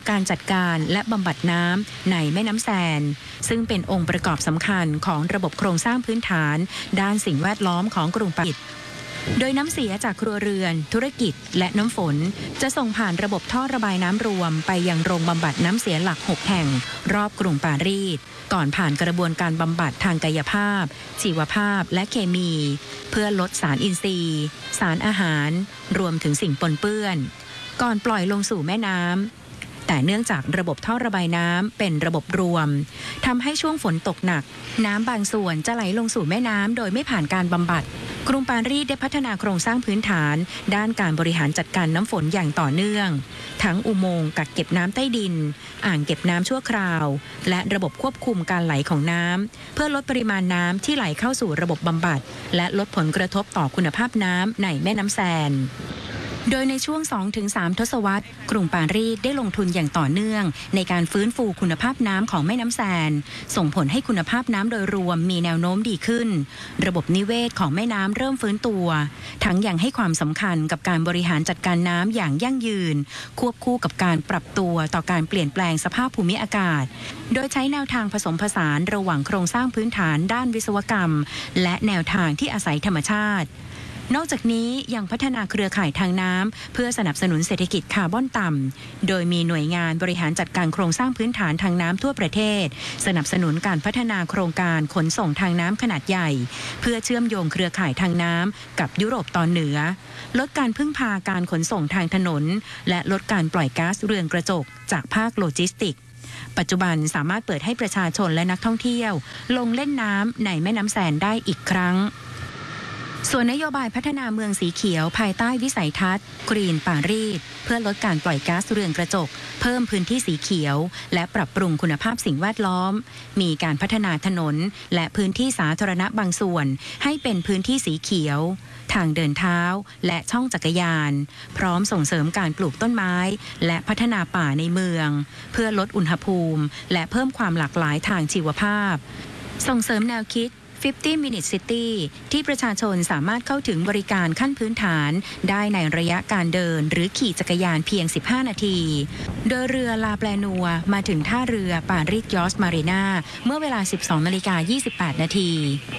การจัดการและบำบัดน้ำในแม่น้ำแซนซึ่งเป็นองค์ประกอบสำคัญของระบบโครงสร้างพื้นฐานด้านสิ่งแวดล้อมของกรุงปารีสโดยน้ำเสียจากครัวเรือนธุรกิจและน้ำฝนจะส่งผ่านระบบท่อระบายน้ำรวมไปยังโรงบำบัดน้ำเสียหลัก6แห่งรอบกรุงปารีสก่อนผ่านกระบวนการบำบัดทางกายภาพชีวภาพและเคมีเพื่อลดสารอินทรีย์สารอาหารรวมถึงสิ่งปนเปื้อนก่อนปล่อยลงสู่แม่น้ำแต่เนื่องจากระบบท่อระบายน้ำเป็นระบบรวมทำให้ช่วงฝนตกหนักน้ำบางส่วนจะไหลลงสู่แม่น้ำโดยไม่ผ่านการบำบัดกรุงปารีสได้พัฒนาโครงสร้างพื้นฐานด้านการบริหารจัดการน้ำฝนอย่างต่อเนื่องทั้งอุโมงค์กักเก็บน้ำใต้ดินอ่างเก็บน้ำชั่วคราวและระบบควบคุมการไหลของน้ำเพื่อลดปริมาณน้ำที่ไหลเข้าสู่ระบบบำบัดและลดผลกระทบต่อคุณภาพน้ำในแม่น้ำแซนโดยในช่วง 2-3 ทศวรรษกรุงปารีสได้ลงทุนอย่างต่อเนื่องในการฟื้นฟูคุณภาพน้ำของแม่น้ำแซนส่งผลให้คุณภาพน้ำโดยรวมมีแนวโน้มดีขึ้นระบบนิเวศของแม่น้ำเริ่มฟื้นตัวทั้งยังให้ความสำคัญกับการบริหารจัดการน้ำอย่างยั่งยืนควบคู่กับการปรับตัวต่อการเปลี่ยนแปลงสภาพภูมิอากาศโดยใช้แนวทางผสมผสานระหว่างโครงสร้างพื้นฐานด้านวิศวกรรมและแนวทางที่อาศัยธรรมชาตินอกจากนี้ยังพัฒนาเครือข่ายทางน้ำเพื่อสนับสนุนเศรษฐกิจคาร์บอนต่ำโดยมีหน่วยงานบริหารจัดการโครงสร้างพื้นฐานทางน้ำทั่วประเทศสนับสนุนการพัฒนาโครงการขนส่งทางน้ำขนาดใหญ่เพื่อเชื่อมโยงเครือข่ายทางน้ำกับยุโรปตอนเหนือลดการพึ่งพาการขนส่งทางถนนและลดการปล่อยก๊าซเรือนกระจกจากภาคโลจิสติกส์ปัจจุบันสามารถเปิดให้ประชาชนและนักท่องเที่ยวลงเล่นน้ำในแม่น้ำแซนได้อีกครั้งส่วนนโยบายพัฒนาเมืองสีเขียวภายใต้วิสัยทัศน์กรีนปารีสเพื่อลดการปล่อยก๊าซเรือนกระจกเพิ่มพื้นที่สีเขียวและปรับปรุงคุณภาพสิ่งแวดล้อมมีการพัฒนาถนนและพื้นที่สาธารณะบางส่วนให้เป็นพื้นที่สีเขียวทางเดินเท้าและช่องจักรยานพร้อมส่งเสริมการปลูกต้นไม้และพัฒนาป่าในเมืองเพื่อลดอุณหภูมิและเพิ่มความหลากหลายทางชีวภาพส่งเสริมแนวคิด50 Minute City ที่ประชาชนสามารถเข้าถึงบริการขั้นพื้นฐานได้ในระยะการเดินหรือขี่จักรยานเพียง15นาทีโดยเรือลาแปลนัวมาถึงท่าเรือปารีสยอชต์มารีนาเมื่อเวลา 12:28 นาที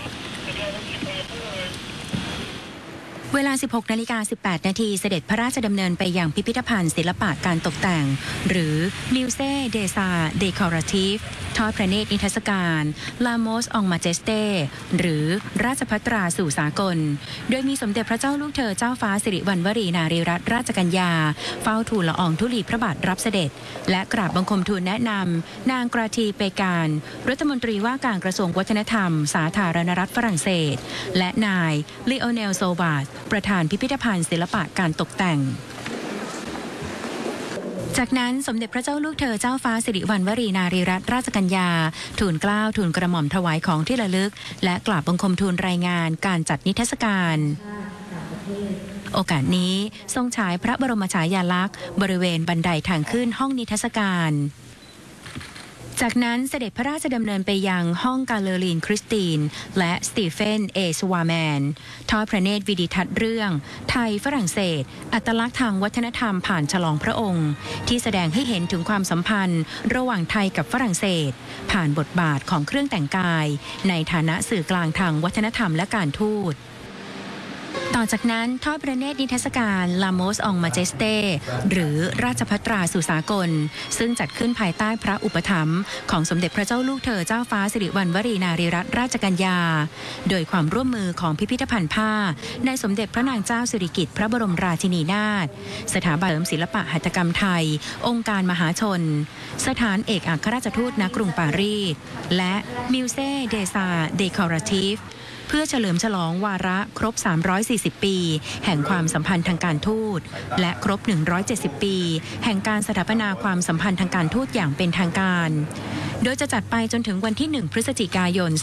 เวลา 16:18 นาทีเสด็จพระราชดำเนินไปยังพิพิธภัณฑ์ศิลปะการตกแต่งหรือ Musée des Arts Décoratifs ทอดพระเนตรนิทรรศการ Lamos en Majesté หรือราชภัตราสู่สากลโดยมีสมเด็จพระเจ้าลูกเธอเจ้าฟ้าสิริวัณวรีนารีรัตนราชกัญญาเฝ้าทูลละอองธุลีพระบาทรับเสด็จและกราบบังคมทูลแนะนำนางกราทีเปการรัฐมนตรีว่าการกระทรวงวัฒนธรรมสาธารณรัฐฝรั่งเศสและนายลีโอเนลโซบาสประธานพิพิธภัณฑ์ศิลปะการตกแต่งจากนั้นสมเด็จพระเจ้าลูกเธอเจ้าฟ้าสิริวัณวรีนารีรัตนราชกัญญาทูลเกล้าทูลกระหม่อมถวายของที่ระลึกและกราบบังคมทูลรายงานการจัดนิทรรศการโอกาสนี้ทรงฉายพระบรมฉายาลักษณ์บริเวณบันไดทางขึ้นห้องนิทรรศการจากนั้นเสด็จพระราชดำเนินไปยังห้องกาเลอรีนคริสตินและสตีเฟนสวาแมนทอดพระเนตรวิดิทัศน์เรื่องไทยฝรั่งเศสอัตลักษณ์ทางวัฒนธรรมผ่านฉลองพระองค์ที่แสดงให้เห็นถึงความสัมพันธ์ระหว่างไทยกับฝรั่งเศสผ่านบทบาทของเครื่องแต่งกายในฐานะสื่อกลางทางวัฒนธรรมและการทูตต่อจากนั้นทอดพระเนตรนิทรรศการ Lamos en Majesté หรือราชภัตราสู่สากลซึ่งจัดขึ้นภายใต้พระอุปถัมภ์ของสมเด็จพระเจ้าลูกเธอเจ้าฟ้าสิริวัณวรีนารีรัตนราชกัญญาโดยความร่วมมือของพิพิธภัณฑ์ผ้าในสมเด็จพระนางเจ้าสิริกิติ์พระบรมราชินีนาถสถาบันศิลปะหัตถกรรมไทยองค์การมหาชนสถานเอกอัครราชทูตณกรุงปารีสและ Musée des Arts Décoratifsเพื่อเฉลิมฉลองวาระครบ340ปีแห่งความสัมพันธ์ทางการทูตและครบ170ปีแห่งการสถาปนาความสัมพันธ์ทางการทูตอย่างเป็นทางการโดยจะจัดไปจนถึงวันที่1พฤศจิกายน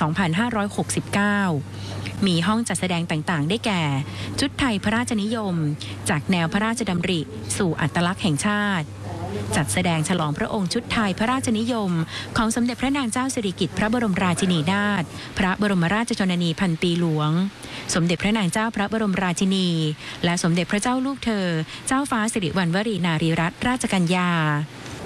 2569มีห้องจัดแสดงต่างๆได้แก่ชุดไทยพระราชนิยมจากแนวพระราชดำริสู่อัตลักษณ์แห่งชาติจัดแสดงฉลองพระองค์ชุดไทยพระราชนิยมของสมเด็จพระนางเจ้าสิริกิติ์พระบรมราชินีนาถพระบรมราชชนนีพันปีหลวงสมเด็จพระนางเจ้าพระบรมราชินีและสมเด็จพระเจ้าลูกเธอเจ้าฟ้าสิริวัณวรีนารีรัตนราชกัญญา